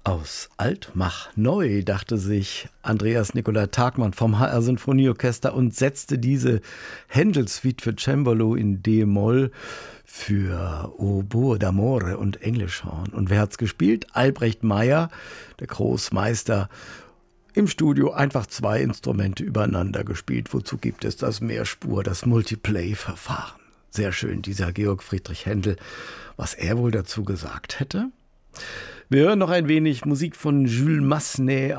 Aus alt mach neu, dachte sich Andreas Nicolai Tagmann vom HR Sinfonieorchester und setzte diese Händel-Suite für Cembalo in D-Moll für Oboe d'Amore und Englischhorn. Und wer hat's gespielt? Albrecht Meyer, der Großmeister. Im Studio einfach 2 Instrumente übereinander gespielt. Wozu gibt es das Mehrspur, das Multiplay-Verfahren? Sehr schön, dieser Georg Friedrich Händel. Was er wohl dazu gesagt hätte? Wir hören noch ein wenig Musik von Jules Massenet